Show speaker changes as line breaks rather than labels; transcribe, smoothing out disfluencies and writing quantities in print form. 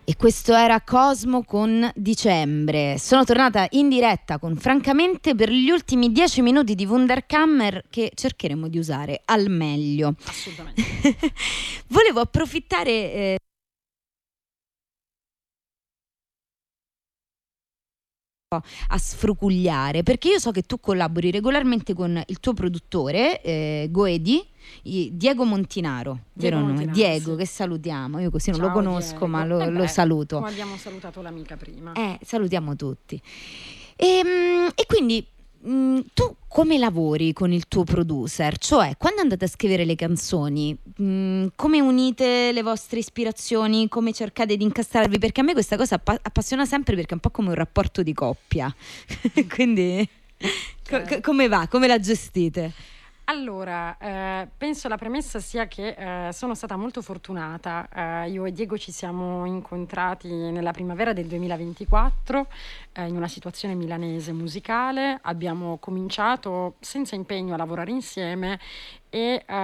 E questo era Cosmo con Dicembre. Sono tornata in diretta con Francamente per gli ultimi 10 minuti di Wunderkammer che cercheremo di usare al meglio.
Assolutamente.
Volevo approfittare a sfrucugliare, perché io so che tu collabori regolarmente con il tuo produttore Goedi, Diego Montinaro, vero nome? Diego,
sì.
che salutiamo, io così non
Ciao,
lo conosco,
Diego.
ma lo saluto.
Come abbiamo salutato l'amica prima.
Salutiamo tutti. E quindi tu come lavori con il tuo producer? Cioè, quando andate a scrivere le canzoni, come unite le vostre ispirazioni? Come cercate di incastrarvi? Perché a me questa cosa appassiona sempre, perché è un po' come un rapporto di coppia. Quindi come va? Come la gestite?
Allora, penso la premessa sia che sono stata molto fortunata. Io e Diego ci siamo incontrati nella primavera del 2024 in una situazione milanese musicale. Abbiamo cominciato senza impegno a lavorare insieme e